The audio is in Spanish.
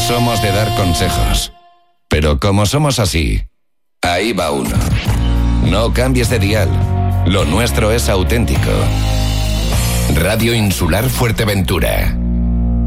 somos de dar consejos. Pero como somos así, ahí va uno. No cambies de dial. Lo nuestro es auténtico. Radio Insular Fuerteventura.